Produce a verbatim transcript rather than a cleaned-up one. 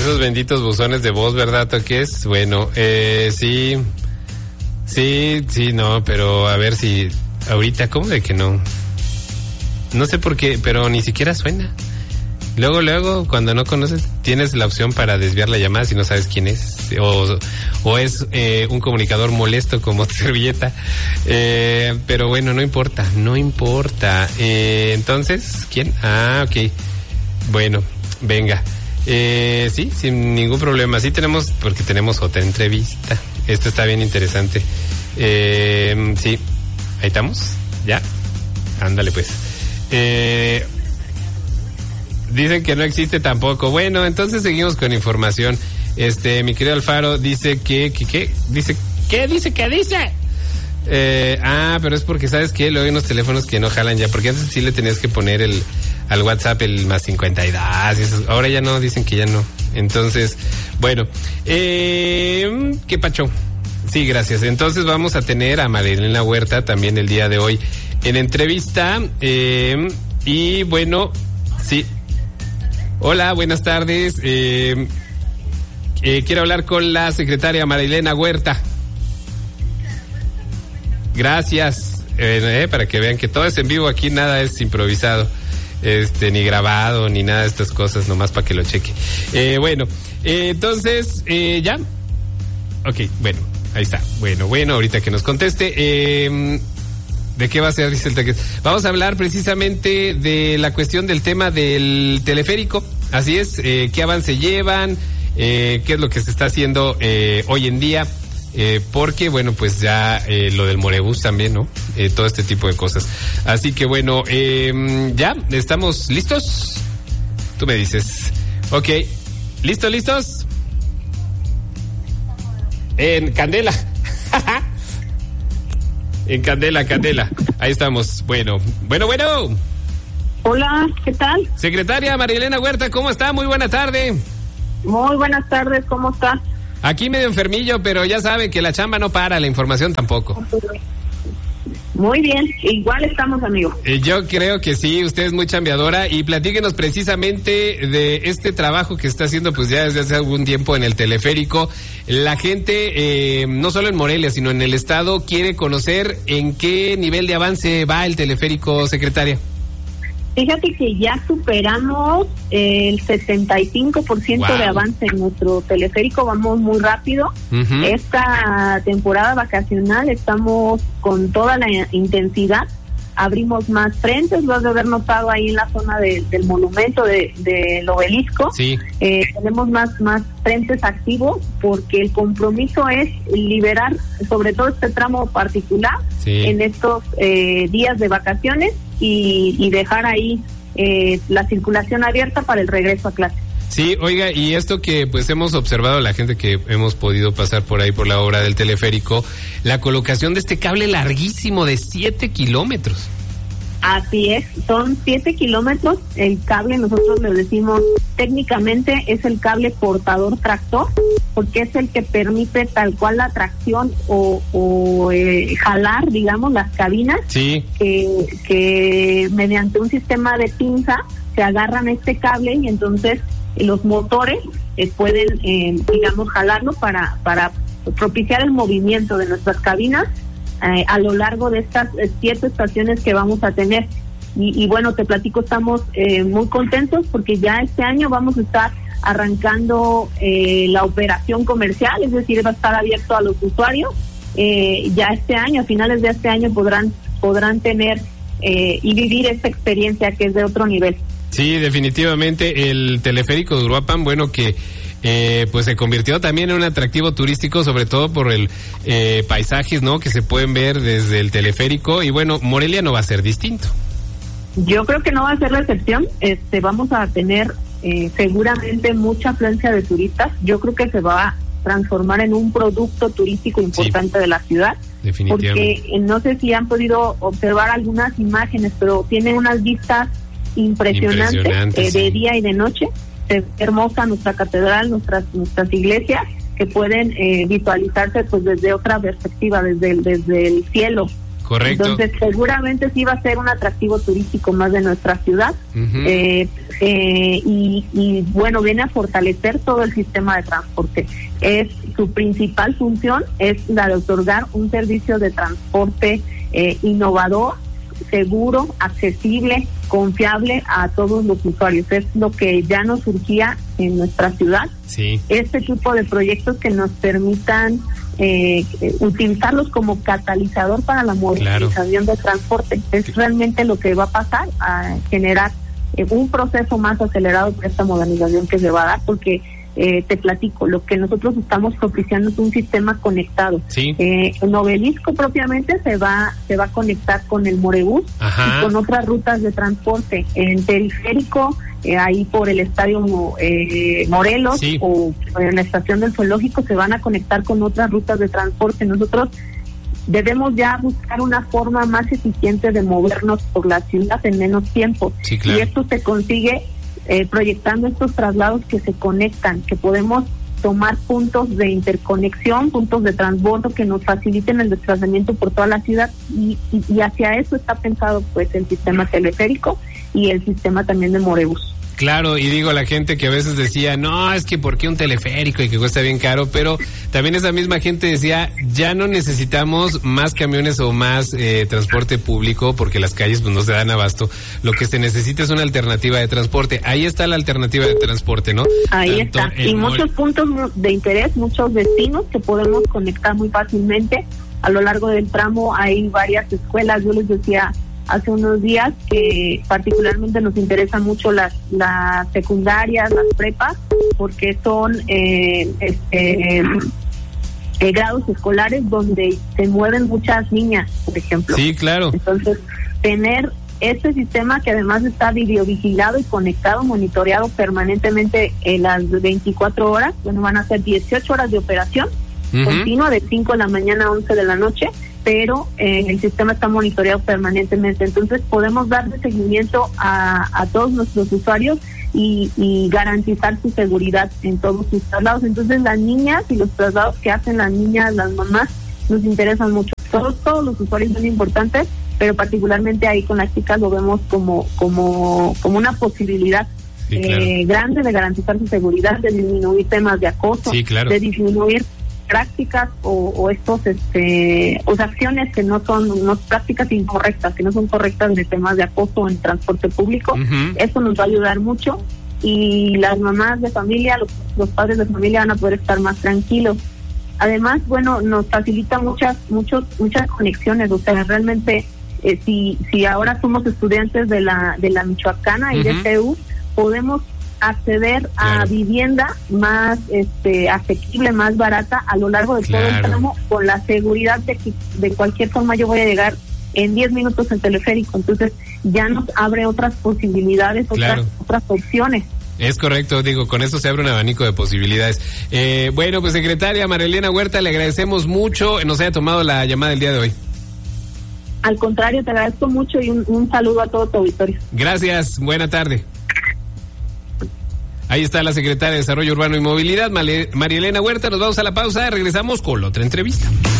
Esos benditos buzones de voz, ¿verdad, Toques? Bueno, eh, sí, sí, sí, no, pero a ver si ahorita, ¿cómo de que no? No sé por qué, pero ni siquiera suena. Luego, luego, cuando no conoces, tienes la opción para desviar la llamada si no sabes quién es. O, o es eh, un comunicador molesto como servilleta. Eh, pero bueno, no importa, no importa. Eh, entonces, ¿quién? Ah, ok. Bueno, venga. Eh, sí, sin ningún problema. Sí tenemos, porque tenemos otra entrevista. Esto está bien interesante. Eh, sí, ahí estamos. ¿Ya? Ándale pues. Eh... Dicen que no existe tampoco. Bueno, entonces seguimos con información. Este, mi querido Alfaro dice que, que, que, dice, ¿qué dice? ¿Qué dice? Eh, ah, pero es porque, ¿sabes qué? Luego hay unos teléfonos que no jalan ya, porque antes sí le tenías que poner el, al WhatsApp el más cincuenta y dos, y eso, ahora ya no, dicen que ya no. Entonces, bueno, eh, ¿qué pacho? Sí, gracias. Entonces vamos a tener a Marilena Huerta también el día de hoy en entrevista, eh, y bueno, sí. Hola, buenas tardes. Eh, eh, quiero hablar con la secretaria Marilena Huerta. Gracias. Eh, eh, para que vean que todo es en vivo, aquí nada es improvisado, este, ni grabado, ni nada de estas cosas, nomás para que lo cheque. Eh, bueno, eh, entonces, eh, ¿ya? Ok, bueno, ahí está. Bueno, bueno, ahorita que nos conteste. Eh, ¿De qué va a ser? Dice el Teques. Vamos a hablar precisamente de la cuestión del tema del teleférico. Así es, eh, qué avance llevan, eh, qué es lo que se está haciendo eh, hoy en día, eh, porque, bueno, pues ya eh, lo del Morebús también, ¿no? Eh, todo este tipo de cosas. Así que, bueno, eh, ya, ¿estamos listos? Tú me dices. Ok, ¿listos, listos? En Candela. En Candela, Candela. Ahí estamos. Bueno, bueno, bueno. Hola, ¿qué tal? Secretaria Marilena Huerta, ¿cómo está? Muy buena tarde. Muy buenas tardes, ¿cómo está? Aquí medio enfermillo, pero ya sabe que la chamba no para, la información tampoco. Muy bien, igual estamos, amigo. Eh, yo creo que sí, usted es muy chambeadora, y platíquenos precisamente de este trabajo que está haciendo pues ya desde hace algún tiempo en el teleférico. La gente, eh, no solo en Morelia, sino en el estado, quiere conocer en qué nivel de avance va el teleférico, secretaria. Fíjate que ya superamos el setenta y cinco por ciento wow. de avance en nuestro teleférico, vamos muy rápido. Uh-huh. Esta temporada vacacional estamos con toda la intensidad, abrimos más frentes, lo has de haber notado ahí en la zona de, del monumento de, del obelisco. Sí. Eh, tenemos más, más frentes activos porque el compromiso es liberar sobre todo este tramo particular sí. en estos eh, días de vacaciones y, y dejar ahí eh, la circulación abierta para el regreso a clase. Sí, oiga, y esto que pues hemos observado la gente que hemos podido pasar por ahí por la obra del teleférico, la colocación de este cable larguísimo de siete kilómetros. Así es, son siete kilómetros, el cable nosotros le decimos técnicamente es el cable portador tractor, porque es el que permite tal cual la tracción o, o eh, jalar, digamos, las cabinas, sí. que, que mediante un sistema de pinza se agarran este cable y entonces los motores eh, pueden, eh, digamos, jalarlo para, para propiciar el movimiento de nuestras cabinas eh, a lo largo de estas eh, siete estaciones que vamos a tener. Y, y bueno, te platico, estamos eh, muy contentos porque ya este año vamos a estar arrancando eh, la operación comercial, es decir, va a estar abierto a los usuarios. Eh, ya este año, a finales de este año podrán, podrán tener eh, y vivir esta experiencia que es de otro nivel. Sí, definitivamente el teleférico de Uruapan, bueno, que eh, pues se convirtió también en un atractivo turístico, sobre todo por el eh, paisajes, ¿no?, que se pueden ver desde el teleférico, y bueno, Morelia no va a ser distinto. Yo creo que no va a ser la excepción. Este, vamos a tener eh, seguramente mucha afluencia de turistas. Yo creo que se va a transformar en un producto turístico importante sí, de la ciudad. Definitivamente. Porque eh, no sé si han podido observar algunas imágenes, pero tiene unas vistas impresionantes, Impresionante, eh, de sí. día y de noche. Es hermosa nuestra catedral, nuestras nuestras iglesias, que pueden eh, visualizarse pues desde otra perspectiva, desde el, desde el cielo. Correcto. Entonces, seguramente sí va a ser un atractivo turístico más de nuestra ciudad. Uh-huh. eh, eh, y, y, bueno, viene a fortalecer todo el sistema de transporte. Es su principal función es la de otorgar un servicio de transporte eh, innovador, seguro, accesible, confiable a todos los usuarios. Es lo que ya nos surgía en nuestra ciudad. Sí. Este tipo de proyectos que nos permitan eh, utilizarlos como catalizador para la movilización, claro, de transporte. Es realmente lo que va a pasar, a generar eh, un proceso más acelerado para esta modernización que se va a dar, porque Eh, te platico, lo que nosotros estamos propiciando es un sistema conectado. Sí. Eh, en Obelisco propiamente se va se va a conectar con el Morebús. Ajá. Y con otras rutas de transporte. En Periférico, eh, ahí por el Estadio eh, Morelos, sí, o en la estación del Zoológico se van a conectar con otras rutas de transporte. Nosotros debemos ya buscar una forma más eficiente de movernos por la ciudad en menos tiempo. Sí, claro. Y esto se consigue Eh, proyectando estos traslados que se conectan, que podemos tomar puntos de interconexión, puntos de transbordo que nos faciliten el desplazamiento por toda la ciudad, y, y, y hacia eso está pensado pues el sistema teleférico y el sistema también de Morebús. Claro, y digo, la gente que a veces decía, no, es que ¿por qué un teleférico y que cuesta bien caro? Pero también esa misma gente decía, ya no necesitamos más camiones o más eh, transporte público porque las calles pues no se dan abasto. Lo que se necesita es una alternativa de transporte. Ahí está la alternativa de transporte, ¿no? Ahí Tanto está. Y muchos puntos de interés, muchos destinos que podemos conectar muy fácilmente. A lo largo del tramo hay varias escuelas. Yo les decía hace unos días que particularmente nos interesan mucho las las secundarias, las prepas, porque son eh, este, eh, grados escolares donde se mueven muchas niñas, por ejemplo. Sí, claro. Entonces, tener este sistema que además está videovigilado y conectado, monitoreado permanentemente en las veinticuatro horas, bueno, van a ser dieciocho horas de operación, uh-huh, continua de cinco de la mañana a once de la noche, pero eh, el sistema está monitoreado permanentemente. Entonces podemos darle seguimiento a, a todos nuestros usuarios y, y garantizar su seguridad en todos sus traslados. Entonces las niñas y los traslados que hacen las niñas, las mamás, nos interesan mucho. Todos, todos los usuarios son importantes, pero particularmente ahí con las chicas lo vemos como, como, como una posibilidad sí, claro, eh, grande de garantizar su seguridad, de disminuir temas de acoso, sí, claro, de disminuir prácticas o, o estos este o sea, acciones que no son no prácticas incorrectas, que no son correctas de temas de acoso en transporte público. Uh-huh. Eso nos va a ayudar mucho y las mamás de familia, los, los padres de familia van a poder estar más tranquilos. Además, bueno, nos facilita muchas muchos muchas conexiones, o sea, realmente eh, si si ahora somos estudiantes de la de la Michoacana y uh-huh, de T U, podemos acceder a claro, vivienda más este asequible, más barata a lo largo de claro, todo el tramo, con la seguridad de que de cualquier forma yo voy a llegar en diez minutos en teleférico. Entonces ya nos abre otras posibilidades, claro, otras, otras opciones. Es correcto, digo, con eso se abre un abanico de posibilidades. Eh, bueno, pues secretaria María Elena Huerta, le agradecemos mucho nos haya tomado la llamada el día de hoy. Al contrario, te agradezco mucho y un, un saludo a todo tu auditorio. Gracias, buena tarde. Ahí está la secretaria de Desarrollo Urbano y Movilidad, María Elena Huerta. Nos vamos a la pausa, regresamos con la otra entrevista.